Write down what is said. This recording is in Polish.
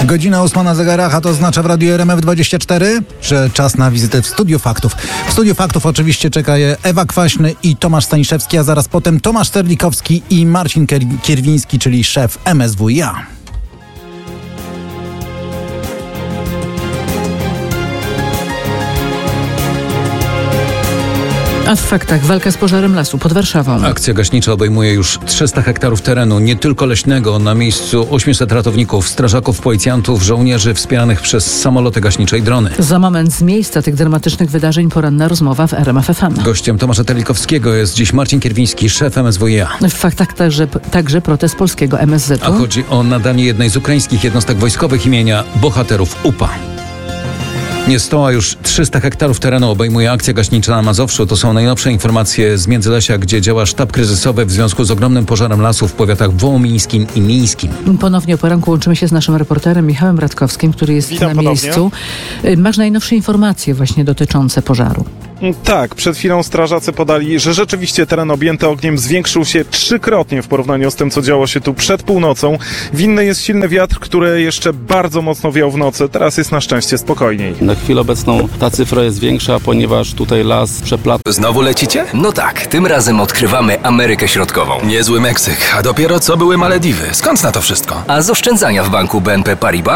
Godzina 8 na zegarach, a to oznacza w Radiu RMF24, że czas na wizytę w Studiu Faktów. W Studiu Faktów oczywiście czeka je Ewa Kwaśny i Tomasz Staniszewski, a zaraz potem Tomasz Terlikowski i Marcin Kierwiński, czyli szef MSWiA. A w faktach walka z pożarem lasu pod Warszawą. Akcja gaśnicza obejmuje już 300 hektarów terenu, nie tylko leśnego. Na miejscu 800 ratowników, strażaków, policjantów, żołnierzy wspieranych przez samoloty gaśnicze i drony. Za moment z miejsca tych dramatycznych wydarzeń poranna rozmowa w RMF FM. Gościem Tomasza Terlikowskiego jest dziś Marcin Kierwiński, szef MSWiA. W faktach także protest polskiego MSZ-u. A chodzi o nadanie jednej z ukraińskich jednostek wojskowych imienia bohaterów UPA. Nie stoła już 300 hektarów terenu obejmuje akcja gaśnicza na Mazowszu. To są najnowsze informacje z Międzylesia, gdzie działa sztab kryzysowy w związku z ogromnym pożarem lasu w powiatach wołomińskim i mińskim. Ponownie o poranku łączymy się z naszym reporterem Michałem Radkowskim, który jest Witam na miejscu. Masz najnowsze informacje właśnie dotyczące pożaru. Tak, przed chwilą strażacy podali, że rzeczywiście teren objęty ogniem zwiększył się 3-krotnie w porównaniu z tym, co działo się tu przed północą. Winny jest silny wiatr, który jeszcze bardzo mocno wiał w nocy. Teraz jest na szczęście spokojniej. Na chwilę obecną ta cyfra jest większa, ponieważ tutaj las przeplata. Znowu lecicie? No tak, tym razem odkrywamy Amerykę Środkową. Niezły Meksyk, a dopiero co były Malediwy. Skąd na to wszystko? A z oszczędzania w banku BNP Paribas